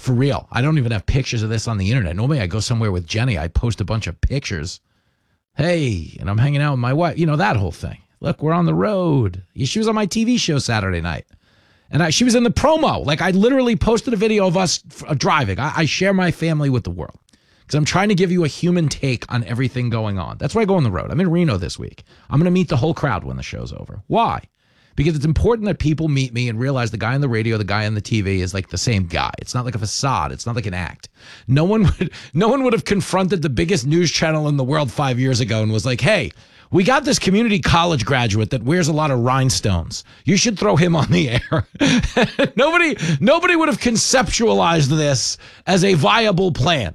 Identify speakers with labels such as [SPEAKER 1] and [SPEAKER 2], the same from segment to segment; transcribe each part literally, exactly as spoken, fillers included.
[SPEAKER 1] For real. I don't even have pictures of this on the internet. Normally I go somewhere with Jenny. I post a bunch of pictures. Hey, and I'm hanging out with my wife. You know, that whole thing. Look, we're on the road. She was on my T V show Saturday night. And I, she was in the promo. Like, I literally posted a video of us uh, driving. I, I share my family with the world because I'm trying to give you a human take on everything going on. That's why I go on the road. I'm in Reno this week. I'm going to meet the whole crowd when the show's over. Why? Because it's important that people meet me and realize the guy on the radio, the guy on the T V is like the same guy. It's not like a facade. It's not like an act. No one would, no one would have confronted the biggest news channel in the world five years ago and was like, hey, we got this community college graduate that wears a lot of rhinestones. You should throw him on the air. nobody, nobody would have conceptualized this as a viable plan.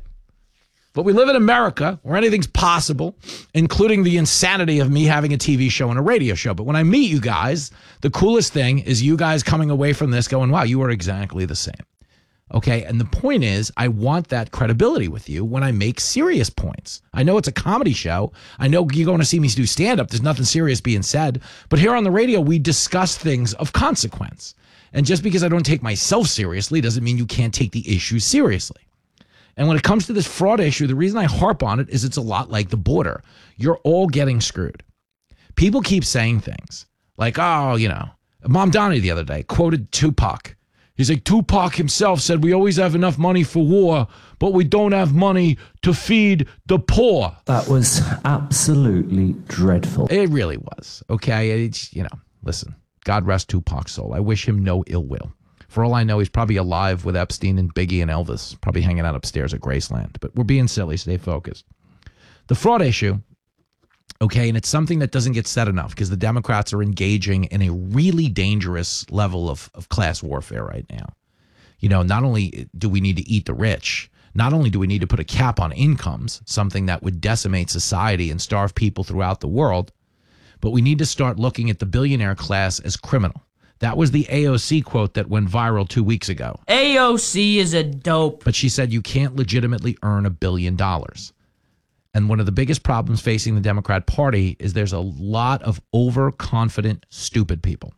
[SPEAKER 1] But we live in America where anything's possible, including the insanity of me having a T V show and a radio show. But when I meet you guys, the coolest thing is you guys coming away from this going, wow, you are exactly the same. Okay, and the point is, I want that credibility with you when I make serious points. I know it's a comedy show. I know you're going to see me do stand-up. There's nothing serious being said. But here on the radio, we discuss things of consequence. And just because I don't take myself seriously doesn't mean you can't take the issue seriously. And when it comes to this fraud issue, the reason I harp on it is it's a lot like the border. You're all getting screwed. People keep saying things like, oh, you know, Mom Donnie the other day quoted Tupac. He's like, Tupac himself said, we always have enough money for war, but we don't have money to feed the poor.
[SPEAKER 2] That was absolutely dreadful.
[SPEAKER 1] It really was. Okay. It's, you know, listen, God rest Tupac's soul. I wish him no ill will. For all I know, he's probably alive with Epstein and Biggie and Elvis, probably hanging out upstairs at Graceland. But we're being silly. Stay focused. The fraud issue, okay, and it's something that doesn't get said enough because the Democrats are engaging in a really dangerous level of, of class warfare right now. You know, not only do we need to eat the rich, not only do we need to put a cap on incomes, something that would decimate society and starve people throughout the world, but we need to start looking at the billionaire class as criminal. That was the A O C quote that went viral two weeks ago.
[SPEAKER 3] A O C is a dope.
[SPEAKER 1] But she said you can't legitimately earn a billion dollars. And one of the biggest problems facing the Democrat Party is there's a lot of overconfident, stupid people.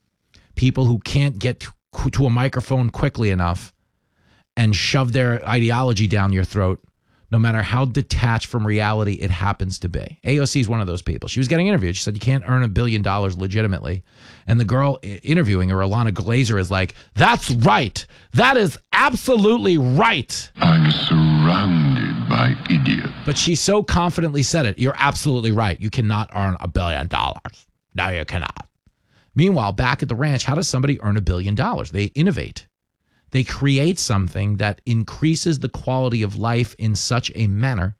[SPEAKER 1] People who can't get to, to a microphone quickly enough and shove their ideology down your throat, no matter how detached from reality it happens to be. A O C is one of those people. She was getting interviewed. She said, you can't earn a billion dollars legitimately. And the girl interviewing her, Ilana Glazer, is like, that's right. That is absolutely right.
[SPEAKER 4] I'm surrounded by idiots.
[SPEAKER 1] But she so confidently said it. You're absolutely right. You cannot earn a billion dollars. No, you cannot. Meanwhile, back at the ranch, how does somebody earn a billion dollars? They innovate. They create something that increases the quality of life in such a manner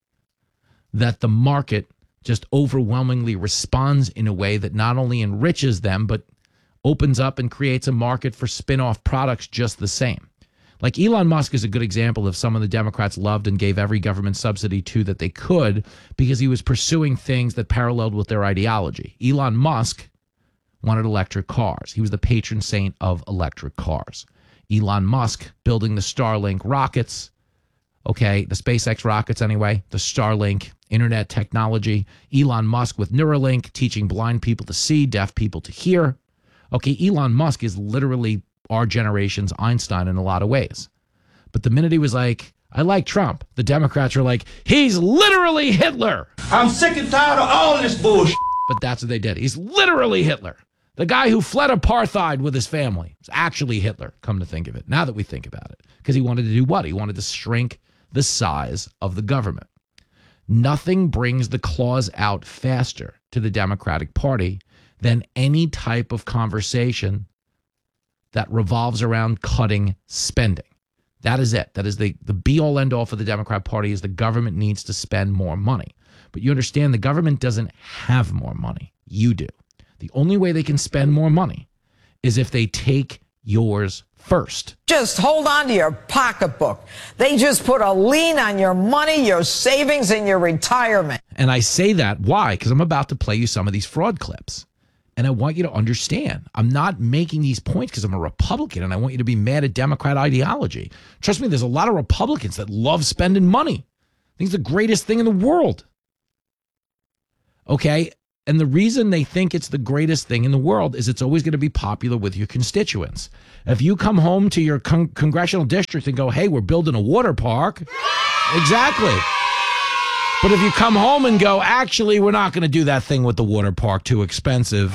[SPEAKER 1] that the market just overwhelmingly responds in a way that not only enriches them, but opens up and creates a market for spin-off products just the same. Like Elon Musk is a good example of someone the Democrats loved and gave every government subsidy to that they could because he was pursuing things that paralleled with their ideology. Elon Musk wanted electric cars. He was the patron saint of electric cars. Elon Musk building the Starlink rockets, okay, the SpaceX rockets anyway, the Starlink internet technology. Elon Musk with Neuralink teaching blind people to see, deaf people to hear. Okay, Elon Musk is literally our generation's Einstein in a lot of ways. But the minute he was like, I like Trump, the Democrats are like, he's literally Hitler.
[SPEAKER 5] I'm sick and tired of all this bullshit.
[SPEAKER 1] But that's what they did. He's literally Hitler. The guy who fled apartheid with his family was actually Hitler, come to think of it, now that we think about it. Because he wanted to do what? He wanted to shrink the size of the government. Nothing brings the claws out faster to the Democratic Party than any type of conversation that revolves around cutting spending. That is it. That is the, the be-all, end-all for the Democrat Party is the government needs to spend more money. But you understand the government doesn't have more money. You do. The only way they can spend more money is if they take yours first.
[SPEAKER 6] Just hold on to your pocketbook. They just put a lien on your money, your savings, and your retirement.
[SPEAKER 1] And I say that, why? Because I'm about to play you some of these fraud clips. And I want you to understand, I'm not making these points because I'm a Republican and I want you to be mad at Democrat ideology. Trust me, there's a lot of Republicans that love spending money. I think it's the greatest thing in the world. Okay? And the reason they think it's the greatest thing in the world is it's always going to be popular with your constituents. If you come home to your con- congressional district and go, hey, we're building a water park. Exactly. But if you come home and go, actually, we're not going to do that thing with the water park, too expensive.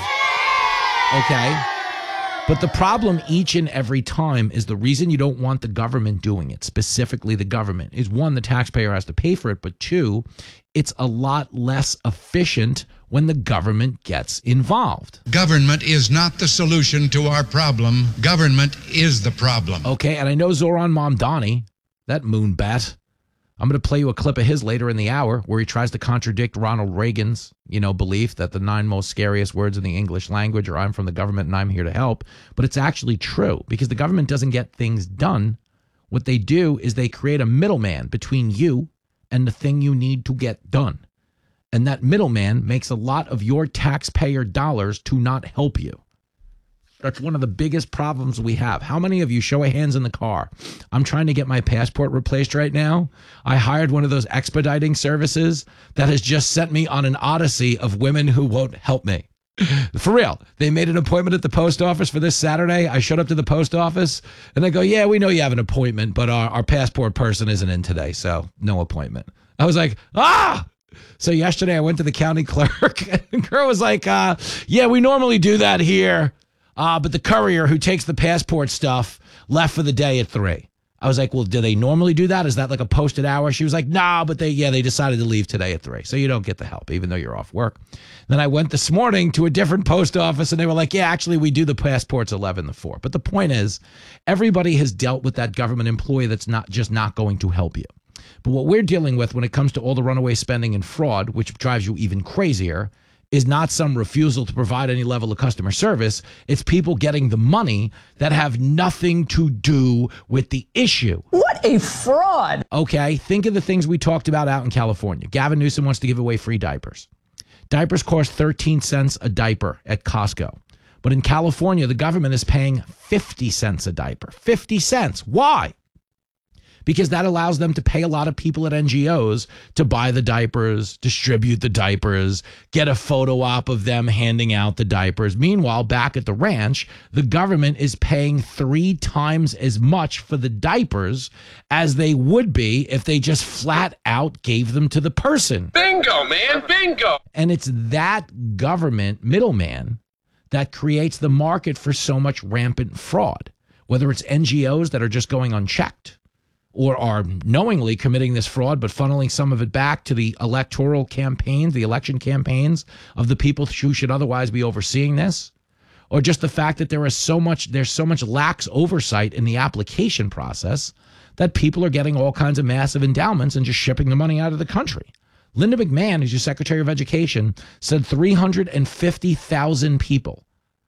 [SPEAKER 1] Okay. But the problem each and every time is the reason you don't want the government doing it, specifically the government, is one, the taxpayer has to pay for it, but two, it's a lot less efficient when the government gets involved.
[SPEAKER 7] Government is not the solution to our problem. Government is the problem.
[SPEAKER 1] Okay, and I know Zoran Mamdani, that moonbat, I'm going to play you a clip of his later in the hour where he tries to contradict Ronald Reagan's, you know, belief that the nine most scariest words in the English language are I'm from the government and I'm here to help. But it's actually true because the government doesn't get things done. What they do is they create a middleman between you and the thing you need to get done. And that middleman makes a lot of your taxpayer dollars to not help you. That's one of the biggest problems we have. How many of you, show of hands in the car, I'm trying to get my passport replaced right now. I hired one of those expediting services that has just sent me on an odyssey of women who won't help me. For real. They made an appointment at the post office for this Saturday. I showed up to the post office and they go, yeah, we know you have an appointment, but our, our passport person isn't in today, so no appointment. I was like, ah! So yesterday I went to the county clerk and the girl was like, uh, yeah, we normally do that here. Uh, but the courier who takes the passport stuff left for the day at three. I was like, well, do they normally do that? Is that like a posted hour? She was like, nah, but they, yeah, they decided to leave today at three. So you don't get the help, even though you're off work. Then I went this morning to a different post office and they were like, yeah, actually, we do the passports eleven to four. But the point is, everybody has dealt with that government employee that's not just not going to help you. But what we're dealing with when it comes to all the runaway spending and fraud, which drives you even crazier, is not some refusal to provide any level of customer service. It's people getting the money that have nothing to do with the issue.
[SPEAKER 6] What a fraud.
[SPEAKER 1] Okay, think of the things we talked about out in California. Gavin Newsom wants to give away free diapers. Diapers cost thirteen cents a diaper at Costco. But in California, the government is paying fifty cents a diaper. fifty cents. Why? Because that allows them to pay a lot of people at N G Os to buy the diapers, distribute the diapers, get a photo op of them handing out the diapers. Meanwhile, back at the ranch, the government is paying three times as much for the diapers as they would be if they just flat out gave them to the person.
[SPEAKER 5] Bingo, man, bingo.
[SPEAKER 1] And it's that government middleman that creates the market for so much rampant fraud, whether it's N G Os that are just going unchecked, or are knowingly committing this fraud, but funneling some of it back to the electoral campaigns, the election campaigns of the people who should otherwise be overseeing this, or just the fact that there is so much, there's so much lax oversight in the application process that people are getting all kinds of massive endowments and just shipping the money out of the country. Linda McMahon, who's your Secretary of Education, said three hundred fifty thousand people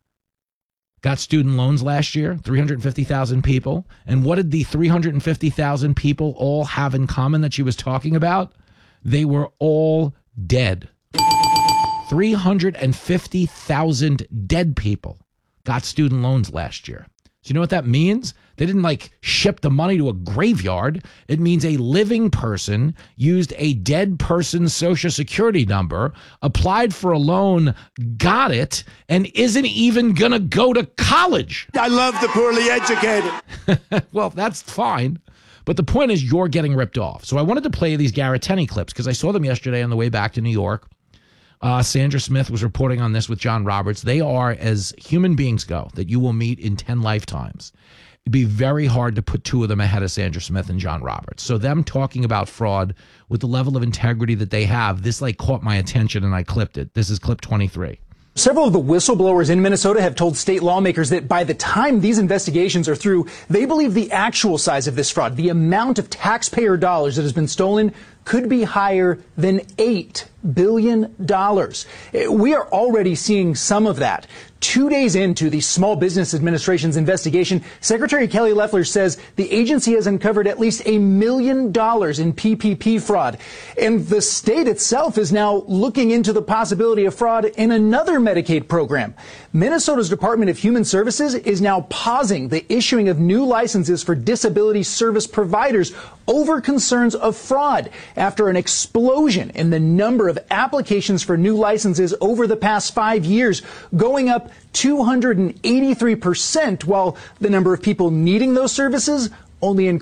[SPEAKER 1] got student loans last year, three hundred fifty thousand people. And what did the three hundred fifty thousand people all have in common that she was talking about? They were all dead. three hundred fifty thousand dead people got student loans last year. So you know what that means? They didn't like ship the money to a graveyard. It means a living person used a dead person's social security number, applied for a loan, got it, and isn't even going to go to college.
[SPEAKER 5] I love the poorly educated.
[SPEAKER 1] Well, that's fine. But the point is you're getting ripped off. So I wanted to play these Garrett Tenney clips because I saw them yesterday on the way back to New York. Uh, Sandra Smith was reporting on this with John Roberts. They are, as human beings go, that you will meet in ten lifetimes. It'd be very hard to put two of them ahead of Sandra Smith and John Roberts. So them talking about fraud with the level of integrity that they have, this like caught my attention and I clipped it. This is clip twenty-three.
[SPEAKER 8] Several of the whistleblowers in Minnesota have told state lawmakers that by the time these investigations are through, they believe the actual size of this fraud, the amount of taxpayer dollars that has been stolen, could be higher than eight billion dollars. We are already seeing some of that. Two days into the Small Business Administration's investigation, Secretary Kelly Loeffler says the agency has uncovered at least a million dollars in P P P fraud. And the state itself is now looking into the possibility of fraud in another Medicaid program. Minnesota's Department of Human Services is now pausing the issuing of new licenses for disability service providers over concerns of fraud after an explosion in the number of of applications for new licenses over the past five years, going up two hundred eighty-three percent, while the number of people needing those services only increased